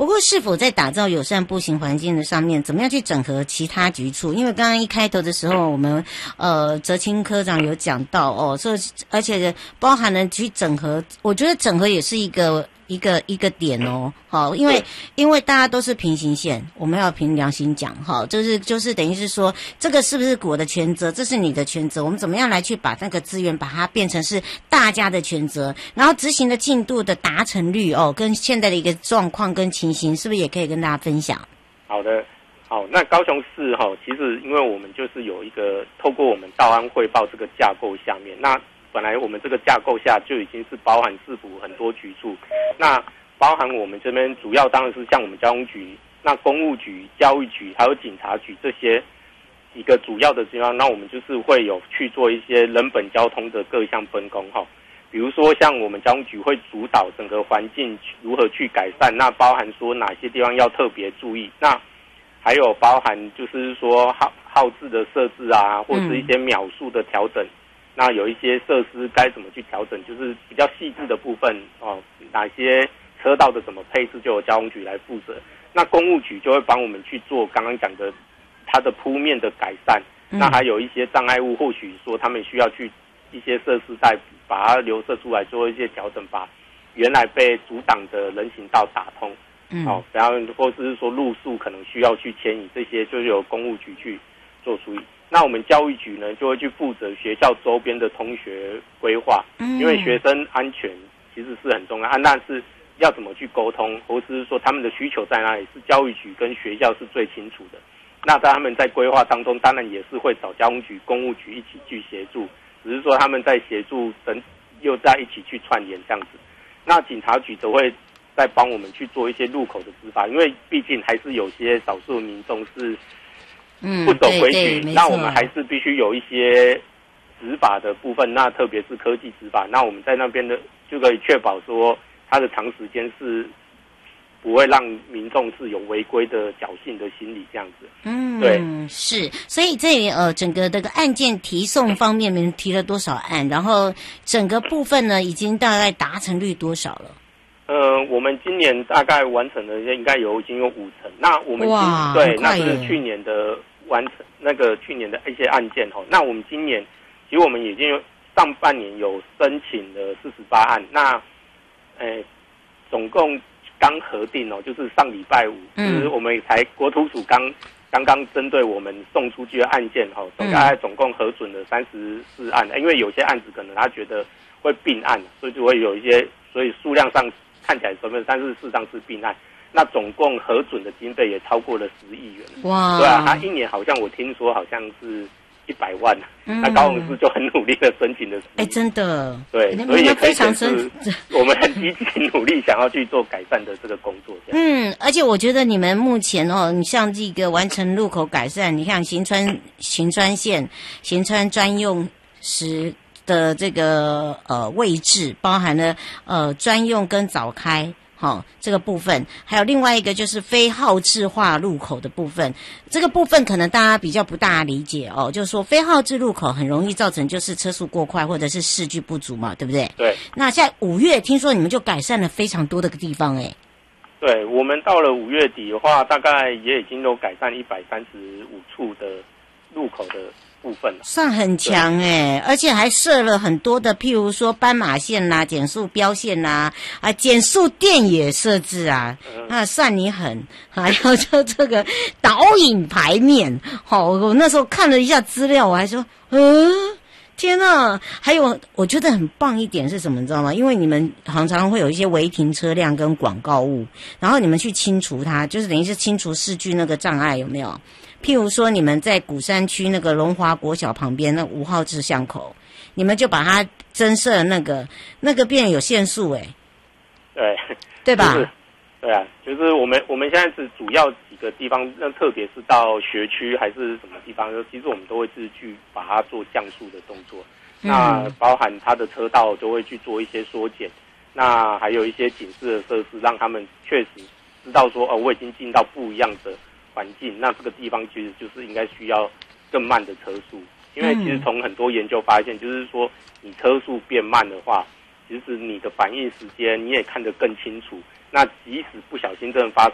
不过是否在打造友善步行环境的上面，怎么样去整合其他局处？因为刚刚一开头的时候，我们哲青科长有讲到哦，这而且包含了去整合，我觉得整合也是一个点哦，好，因为大家都是平行线，我们要凭良心讲，哈，就是等于是说，这个是不是我的全责，这是你的全责，我们怎么样来去把那个资源把它变成是大家的全责，然后执行的进度的达成率哦，跟现在的一个状况跟情形，是不是也可以跟大家分享？ 好的，好，那高雄市哈，其实因为我们就是有一个透过我们道安汇报这个架构下面，那本来我们这个架构下就已经是包含市府很多局处，那包含我们这边主要当然是像我们交通局、那公务局、教育局还有警察局这些几个主要的地方，那我们就是会有去做一些人本交通的各项分工哈。比如说像我们交通局会主导整个环境如何去改善，那包含说哪些地方要特别注意，那还有包含就是说号志的设置啊，或是一些秒数的调整。那有一些设施该怎么去调整，就是比较细致的部分哦，哪些车道的怎么配置就由交通局来负责。那公务局就会帮我们去做刚刚讲的它的铺面的改善，那还有一些障碍物，或许说他们需要去一些设施再把它留设出来做一些调整，把原来被阻挡的人行道打通。哦，然后或者是说路树可能需要去牵引，这些就是由公务局去做处理。那我们教育局呢，就会去负责学校周边的通学规划，因为学生安全其实是很重要，那是要怎么去沟通，或是说他们的需求在哪里，是教育局跟学校是最清楚的。那在他们在规划当中，当然也是会找交通局、公务局一起去协助，只是说他们在协助又在一起去串联这样子。那警察局则会再帮我们去做一些路口的执法，因为毕竟还是有些少数民众是不守规矩，那我们还是必须有一些执法的部分，那特别是科技执法，那我们在那边的就可以确保说它的长时间是不会让民众是有违规的侥幸的心理这样子。对， 是，所以这整个这个案件提送方面，你们提了多少案？然后整个部分呢，已经大概达成率多少了？ 我们今年大概完成的应该已经有50%。那我们对，那是去年的完成那个去年的一些案件哈。那我们今年其实我们已经有上半年有申请了48案，那总共刚核定哦，就是上礼拜五，就是我们才国土署刚刚针对我们送出去的案件哈，总共核准了34案，因为有些案子可能他觉得会并案，所以就会有一些，所以数量上看起来成分，但是事实上是并案。那总共核准的经费也超过了10亿元。哇！对啊，他一年好像我听说好像是100万，那高雄市就很努力的申请的。 真的。 对，所以也可以显示我们很积极努力想要去做改善的这个工作。 而且我觉得你们目前你像这个完成路口改善，你看行川线行川专用时的这个位置，包含了专用跟早开。这个部分还有另外一个就是非号志化路口的部分，这个部分可能大家比较不大理解哦，就是说非号志路口很容易造成就是车速过快或者是视距不足嘛，对不对？ 对。 那在5月听说你们就改善了非常多的地方对，我们到了5月底的话，大概也已经有改善135处的路口的部分了， 算很强而且还设了很多的，譬如说斑马线啦、减速标线啦、减速电也设置啊，算你狠。还有就这个导引牌面，我那时候看了一下资料，我还说，天哪！还有我觉得很棒一点是什么，你知道吗？因为你们常常会有一些违停车辆跟广告物，然后你们去清除它，就是等于是清除视距那个障碍，有没有？譬如说你们在鼓山区那个龙华国小旁边那5号志巷口，你们就把它增设那个变有限速对吧？ 对啊，就是我们现在是主要几个地方，那特别是到学区还是什么地方，其实我们都会是去把它做降速的动作。那包含它的车道都会去做一些缩减，那还有一些警示的设施，让他们确实知道说我已经进到不一样的环境，那这个地方其实就是应该需要更慢的车速，因为其实从很多研究发现，就是说你车速变慢的话，其实你的反应时间你也看得更清楚。那即使不小心真的发生